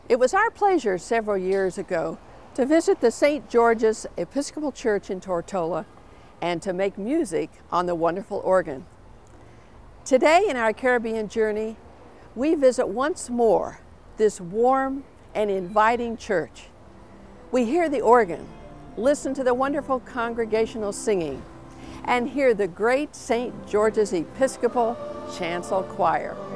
It was our pleasure several years ago to visit the St. George's Episcopal Church in Tortola and to make music on the wonderful organ. Today in our Caribbean journey, we visit once more this warm and inviting church. We hear the organ, listen to the wonderful congregational singing, and hear the great St. George's Episcopal Chancel Choir.